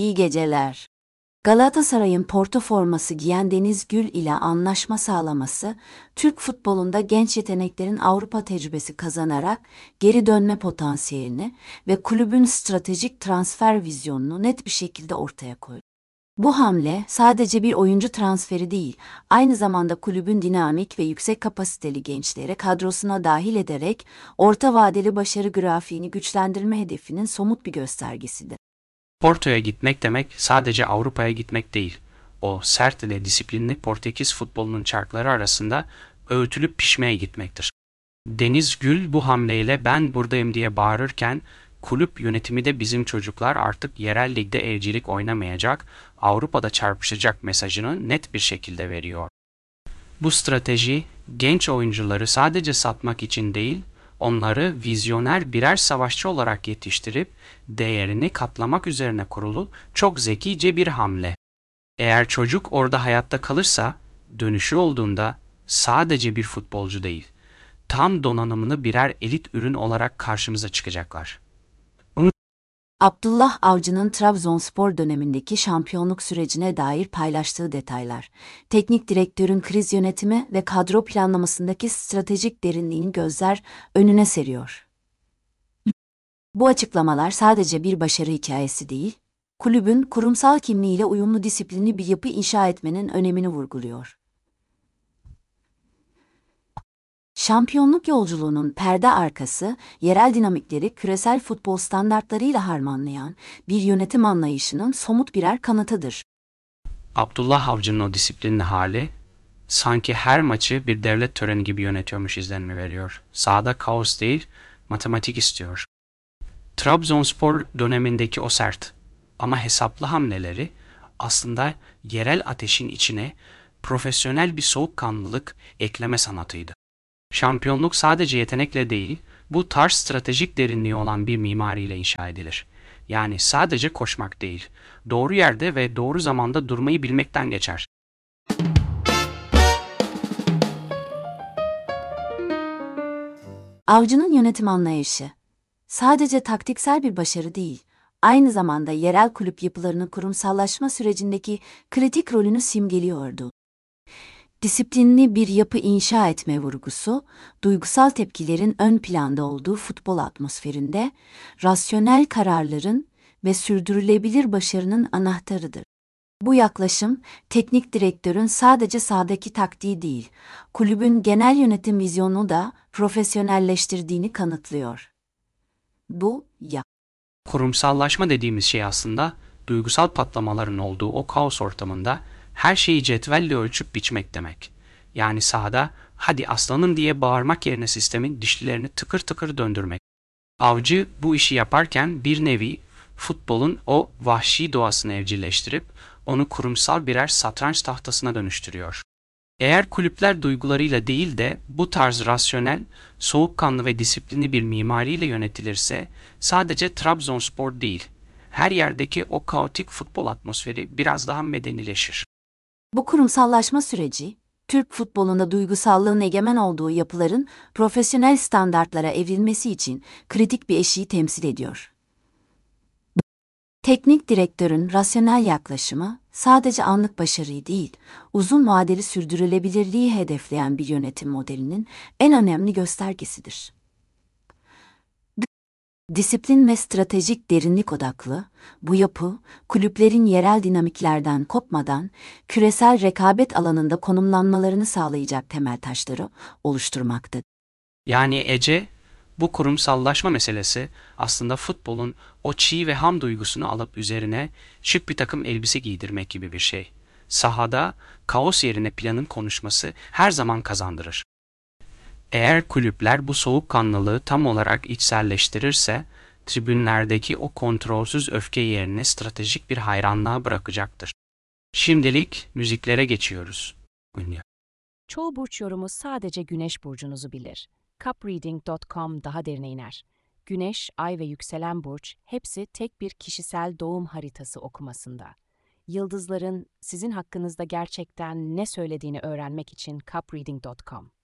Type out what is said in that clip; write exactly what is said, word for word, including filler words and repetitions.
İyi geceler. Galatasaray'ın porto forması giyen Deniz Gül ile anlaşma sağlaması, Türk futbolunda genç yeteneklerin Avrupa tecrübesi kazanarak geri dönme potansiyelini ve kulübün stratejik transfer vizyonunu net bir şekilde ortaya koydu. Bu hamle sadece bir oyuncu transferi değil, aynı zamanda kulübün dinamik ve yüksek kapasiteli gençleri kadrosuna dahil ederek orta vadeli başarı grafiğini güçlendirme hedefinin somut bir göstergesidir. Porto'ya gitmek demek sadece Avrupa'ya gitmek değil. O sert ve disiplinli Portekiz futbolunun çarkları arasında öğütülüp pişmeye gitmektir. Deniz Gül bu hamleyle "ben buradayım" diye bağırırken kulüp yönetimi de bizim çocuklar artık yerel ligde evcilik oynamayacak, Avrupa'da çarpışacak mesajını net bir şekilde veriyor. Bu strateji genç oyuncuları sadece satmak için değil, onları vizyoner birer savaşçı olarak yetiştirip değerini katlamak üzerine kurulu çok zekice bir hamle. Eğer çocuk orada hayatta kalırsa, dönüşü olduğunda sadece bir futbolcu değil, tam donanımlı birer elit ürün olarak karşımıza çıkacaklar. Abdullah Avcı'nın Trabzonspor dönemindeki şampiyonluk sürecine dair paylaştığı detaylar, teknik direktörün kriz yönetimi ve kadro planlamasındaki stratejik derinliğini gözler önüne seriyor. Bu açıklamalar sadece bir başarı hikayesi değil, kulübün kurumsal kimliğiyle uyumlu disiplinli bir yapı inşa etmenin önemini vurguluyor. Şampiyonluk yolculuğunun perde arkası, yerel dinamikleri küresel futbol standartlarıyla harmanlayan bir yönetim anlayışının somut birer kanıtıdır. Abdullah Avcı'nın o disiplinli hali, sanki her maçı bir devlet töreni gibi yönetiyormuş izlenimi veriyor. Sahada kaos değil, matematik istiyor. Trabzonspor dönemindeki o sert ama hesaplı hamleleri aslında yerel ateşin içine profesyonel bir soğukkanlılık ekleme sanatıydı. Şampiyonluk sadece yetenekle değil, bu tarz stratejik derinliği olan bir mimariyle inşa edilir. Yani sadece koşmak değil, doğru yerde ve doğru zamanda durmayı bilmekten geçer. Avcı'nın yönetim anlayışı sadece taktiksel bir başarı değil, aynı zamanda yerel kulüp yapılarının kurumsallaşma sürecindeki kritik rolünü simgeliyordu. Disiplinli bir yapı inşa etme vurgusu, duygusal tepkilerin ön planda olduğu futbol atmosferinde, rasyonel kararların ve sürdürülebilir başarının anahtarıdır. Bu yaklaşım, teknik direktörün sadece sahadaki taktiği değil, kulübün genel yönetim vizyonunu da profesyonelleştirdiğini kanıtlıyor. Bu, ya. Kurumsallaşma dediğimiz şey aslında duygusal patlamaların olduğu o kaos ortamında her şeyi cetvelle ölçüp biçmek demek. Yani sahada "hadi aslanım" diye bağırmak yerine sistemin dişlilerini tıkır tıkır döndürmek. Avcı bu işi yaparken bir nevi futbolun o vahşi doğasını evcilleştirip onu kurumsal birer satranç tahtasına dönüştürüyor. Eğer kulüpler duygularıyla değil de bu tarz rasyonel, soğukkanlı ve disiplinli bir mimariyle yönetilirse sadece Trabzonspor değil, her yerdeki o kaotik futbol atmosferi biraz daha medenileşir. Bu kurumsallaşma süreci, Türk futbolunda duygusallığın egemen olduğu yapıların profesyonel standartlara evrilmesi için kritik bir eşiği temsil ediyor. Teknik direktörün rasyonel yaklaşımı sadece anlık başarıyı değil, uzun vadeli sürdürülebilirliği hedefleyen bir yönetim modelinin en önemli göstergesidir. Disiplin ve stratejik derinlik odaklı, bu yapı, kulüplerin yerel dinamiklerden kopmadan, küresel rekabet alanında konumlanmalarını sağlayacak temel taşları oluşturmaktadır. Yani Ece, bu kurumsallaşma meselesi aslında futbolun o çiğ ve ham duygusunu alıp üzerine şık bir takım elbise giydirmek gibi bir şey. Sahada kaos yerine planın konuşması her zaman kazandırır. Eğer kulüpler bu soğukkanlılığı tam olarak içselleştirirse, tribünlerdeki o kontrolsüz öfke yerine stratejik bir hayranlığa bırakacaktır. Şimdilik müziklere geçiyoruz. Ünlü. Çoğu burç yorumu sadece Güneş burcunuzu bilir. cupreading nokta com daha derine iner. Güneş, Ay ve yükselen burç hepsi tek bir kişisel doğum haritası okumasında. Yıldızların sizin hakkınızda gerçekten ne söylediğini öğrenmek için cupreading nokta com.